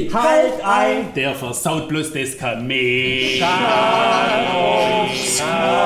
halt ein, der versaut bloß das Kamel. Shalom,